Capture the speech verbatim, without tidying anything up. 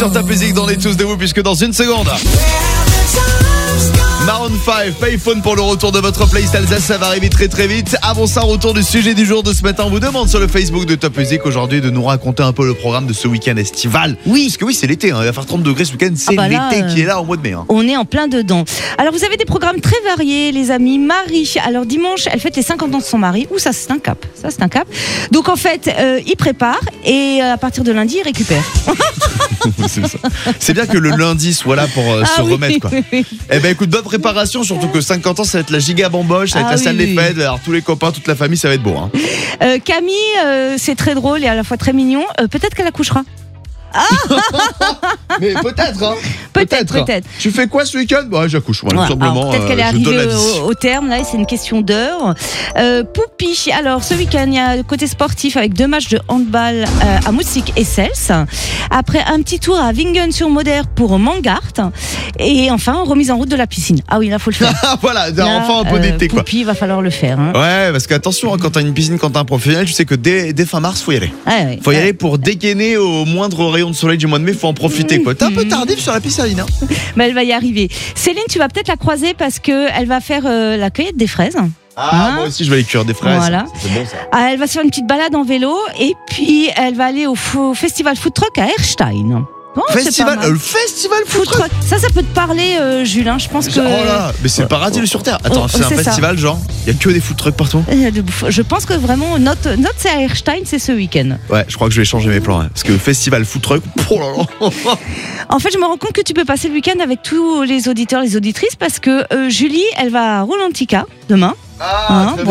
sur Top Music dans les tous de vous, puisque dans une seconde Maroon cinq, Payphone pour le retour de votre playlist Alsace, ça va arriver très très vite. Avant ça, retour du sujet du jour de ce matin. On vous demande sur le Facebook de Top Music aujourd'hui de nous raconter un peu le programme de ce week-end estival. Oui. Parce que oui, c'est l'été, hein. Il va faire trente degrés ce week-end, c'est Ah bah là, l'été euh, qui est là au mois de mai. Hein. On est en plein dedans. Alors vous avez des programmes très variés, les amis. Marie, alors dimanche, elle fête les cinquante ans de son mari. Ouh, ça c'est un cap. Ça c'est un cap. Donc en fait, euh, il prépare et euh, à partir de lundi, il récupère. c'est, ça. C'est bien que le lundi soit là pour euh, ah, se oui, remettre. Quoi. Oui, oui. Eh ben écoute, bonne préparation, surtout que cinquante ans, ça va être la giga bamboche, ça va être Ah, la oui, salle oui. des fêtes. Alors tous les copains, toute la famille, ça va être beau. Hein. Euh, Camille, euh, c'est très drôle et à la fois très mignon. Euh, peut-être qu'elle accouchera. Mais peut-être, hein. Peut-être, peut-être. Tu fais quoi ce week-end ? Bah, j'accouche, voilà, Ouais, tout simplement. alors, peut-être qu'elle est euh, je donne arrivée l'avis. au, au terme, là, c'est une question d'heure. Euh, Poupi, alors ce week-end, il y a le côté sportif avec deux matchs de handball euh, à Moussik et Cels. Après, un petit tour à Wingen-sur-Moder pour Mangart. Et enfin, remise en route de la piscine. Ah oui, là, faut le faire. Voilà, Là, enfin un peu euh, d'été, quoi. Poupi, il va falloir le faire. Hein. Ouais, parce qu'attention, hein, quand t'as une piscine, quand t'as un professionnel, tu sais que dès, dès fin mars, faut y aller. Ouais, ouais. Faut y Ouais. aller pour dégainer au moindre rayon de soleil du mois de mai, faut en profiter, quoi. T'es un peu tardif sur la piscine, hein. Mais elle va y arriver. Céline, tu vas peut-être la croiser parce qu'elle va faire euh, la cueillette des fraises. Ah, Hein moi aussi, je vais aller cuire des fraises. Voilà. C'est bon, ça. Ah, elle va se faire une petite balade en vélo et puis elle va aller au, fo- au festival food truck à Erstein. Bon, c'est Festival, pas mal. euh, le festival Food food truck. truck. Ça, ça peut te parler, euh, Julien. Je pense que. Oh là, mais c'est le paradis sur terre. Attends, Oh, c'est un c'est ça. festival, genre, il y a que des food trucks partout. Euh, de bouffe. Je pense que vraiment notre notre c'est à Erstein, c'est ce week-end. Ouais, je crois que je vais changer mes plans, hein, parce que le festival food truck, oh là là. En fait, je me rends compte que tu peux passer le week-end avec tous les auditeurs, les auditrices, parce que euh, Julie, elle va à Rolantica demain. Ah, Hein, très